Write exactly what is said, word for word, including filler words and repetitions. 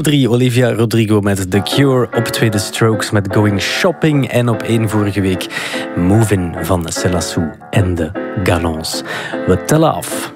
drie Olivia Rodrigo met The Cure. Op twee The Strokes met Going Shopping. En op één vorige week Movin' van Selassou en de Galons. We tellen af.